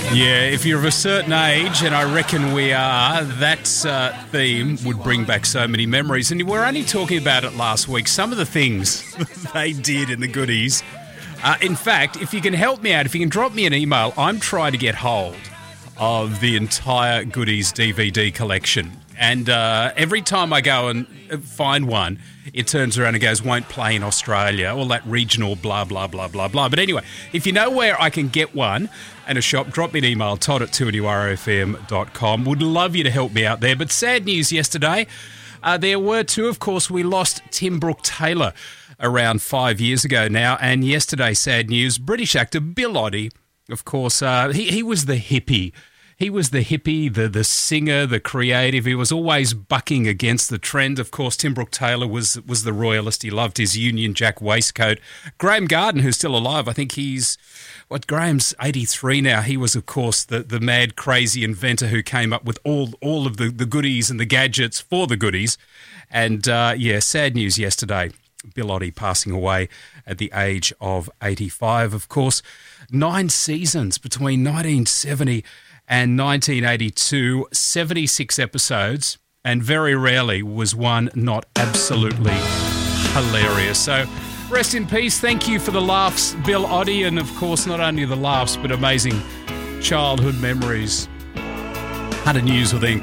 Yeah, if you're of a certain age, and I reckon we are, that theme would bring back so many memories. And we were only talking about it last week, some of the things they did in the goodies. In fact, if you can help me out, if you can drop me an email, I'm trying to get hold of the entire goodies DVD collection. And every time I go and find one, it turns around and goes, won't play in Australia, all that regional blah, blah, blah, blah, blah. But anyway, if you know where I can get one and a shop, drop me an email, todd@2NURFM.com. Would love you to help me out there. But sad news yesterday, there were two, of course. We lost Tim Brooke Taylor around 5 years ago now. And yesterday, sad news, British actor Bill Oddie, of course, he was the hippie. He was the hippie, the singer, the creative. He was always bucking against the trend. Of course, Tim Brooke Taylor was the royalist. He loved his Union Jack waistcoat. Graham Garden, who's still alive, I think Graham's 83 now. He was, of course, the mad, crazy inventor who came up with all of the goodies and the gadgets for the goodies. And, sad news yesterday. Bill Oddie passing away at the age of 85. Of course, 9 seasons between 1970 and 1982, 76 episodes, and very rarely was one not absolutely hilarious. So rest in peace. Thank you for the laughs, Bill Oddie, and of course not only the laughs but amazing childhood memories. 100 News will then